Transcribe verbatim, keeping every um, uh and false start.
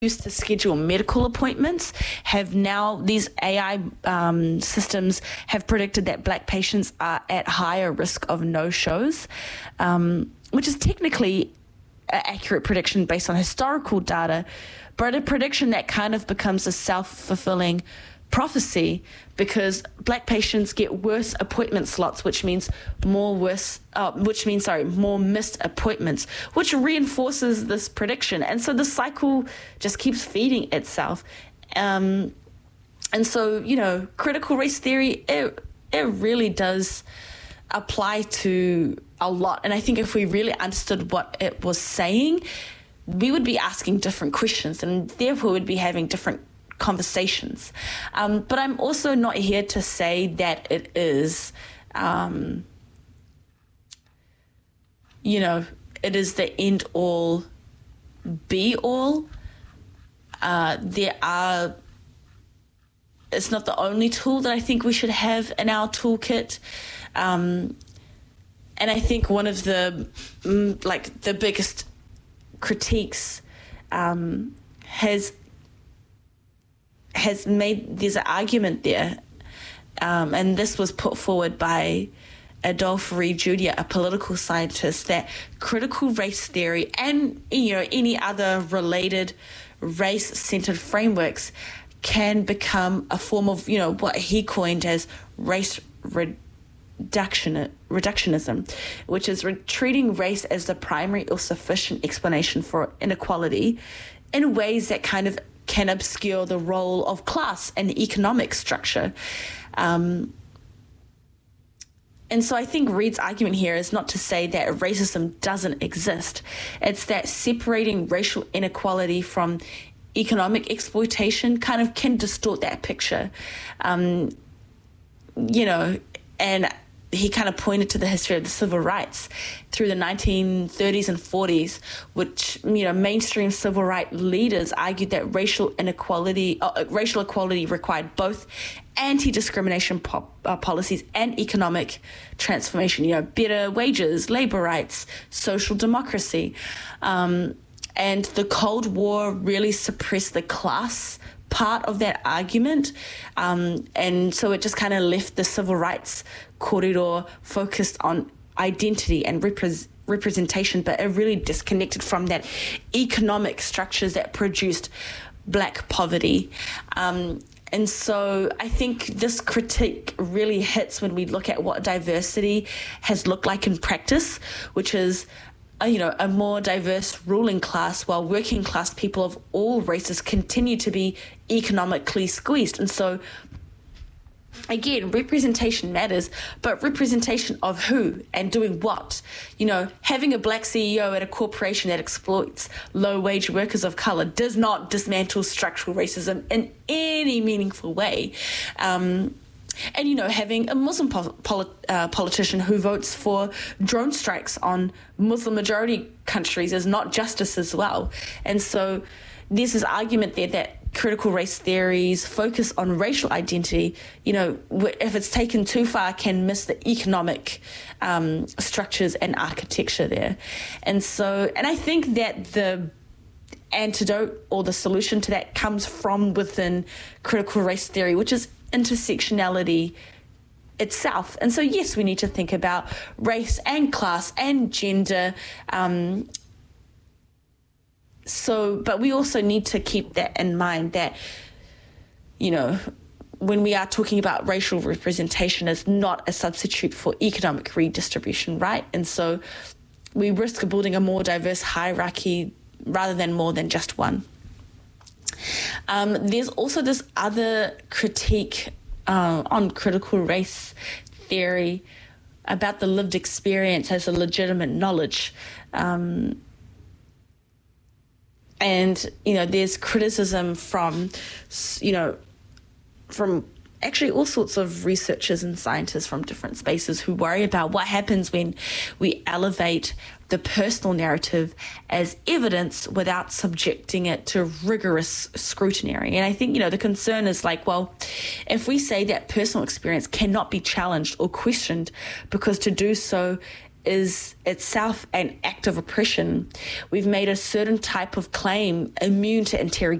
used to schedule medical appointments have now, these A I um, systems have predicted that Black patients are at higher risk of no-shows, um, which is technically an accurate prediction based on historical data, but a prediction that kind of becomes a self-fulfilling prophecy because Black patients get worse appointment slots, which means more worse, uh, which means, sorry, more missed appointments, which reinforces this prediction. And so the cycle just keeps feeding itself. Um, and so, you know, critical race theory, it, it really does apply to a lot. And I think if we really understood what it was saying, we would be asking different questions and therefore would be having different conversations. Um, but I'm also not here to say that it is, um, you know, it is the end all be all. Uh, there are, it's not the only tool that I think we should have in our toolkit. Um, and I think one of the, mm, like the biggest critiques um, has has made, there's an argument there, um, and this was put forward by Adolph Reed Junior, a political scientist, that critical race theory and, you know, any other related race-centered frameworks can become a form of, you know, what he coined as race reduction, reductionism, which is re- treating race as the primary or sufficient explanation for inequality in ways that kind of can obscure the role of class and economic structure. Um, and so I think Reed's argument here is not to say that racism doesn't exist. It's that separating racial inequality from economic exploitation kind of can distort that picture. Um, you know, and he kind of pointed to the history of the civil rights through the nineteen thirties and forties, which, you know, mainstream civil rights leaders argued that racial inequality, uh, racial equality required both anti-discrimination pop, uh, policies and economic transformation, you know, better wages, labor rights, social democracy. Um, and the Cold War really suppressed the class part of that argument. Um, and so it just kind of left the civil rights corridor focused on identity and repre- representation, but it really disconnected from that economic structures that produced Black poverty. Um, and so I think this critique really hits when we look at what diversity has looked like in practice, which is you know, a more diverse ruling class, while working class people of all races continue to be economically squeezed. And so, again, representation matters, but representation of who and doing what? You know, having a Black C E O at a corporation that exploits low-wage workers of color does not dismantle structural racism in any meaningful way. Um, And, you know, having a Muslim pol- pol- uh, politician who votes for drone strikes on Muslim-majority countries is not justice as well. And so there's this argument there that critical race theories focus on racial identity, you know, if it's taken too far, can miss the economic um, structures and architecture there. And so, and I think that the antidote or the solution to that comes from within critical race theory, which is intersectionality itself. And so, yes, we need to think about race and class and gender. Um, so, but we also need to keep that in mind that, you know, when we are talking about racial representation, is not a substitute for economic redistribution, right? And so we risk building a more diverse hierarchy rather than more than just one. Um, there's also this other critique uh, on critical race theory about the lived experience as a legitimate knowledge. Um, and, you know, there's criticism from, you know, from actually all sorts of researchers and scientists from different spaces who worry about what happens when we elevate the personal narrative as evidence without subjecting it to rigorous scrutiny. And I think, you know, the concern is like, well, if we say that personal experience cannot be challenged or questioned because to do so is itself an act of oppression. We've made a certain type of claim immune to interrogation.